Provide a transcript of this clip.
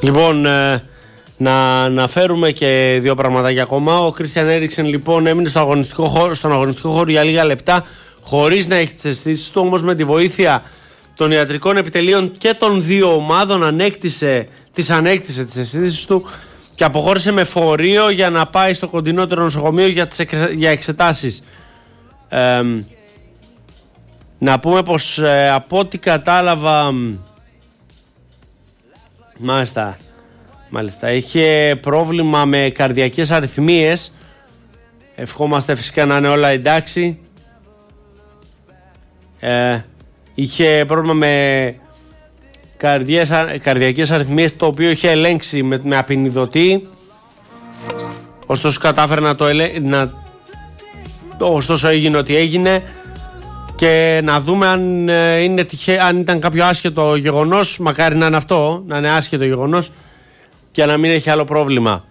Λοιπόν, να αναφέρουμε και δύο πραγματάκια ακόμα. Ο Κρίστιαν Έριξεν λοιπόν έμεινε στον αγωνιστικό χώρο για λίγα λεπτά χωρίς να έχει τις αισθήσεις του, όμως με τη βοήθεια των ιατρικών επιτελείων και των δύο ομάδων ανέκτησε τις αισθήσεις του και αποχώρησε με φορείο για να πάει στο κοντινότερο νοσοκομείο για εξετάσεις. Να πούμε πως από ό,τι κατάλαβα, μάλιστα είχε πρόβλημα με καρδιακές αρρυθμίες. Ευχόμαστε φυσικά να είναι όλα εντάξει. Είχε πρόβλημα με καρδιακές αρρυθμίες, το οποίο είχε ελέγξει με απεινιδωτή. Ωστόσο κατάφερε ωστόσο έγινε ό,τι έγινε. Και να δούμε αν ήταν κάποιο άσχετο γεγονός. Μακάρι να είναι αυτό, να είναι άσχετο γεγονός και να μην έχει άλλο πρόβλημα.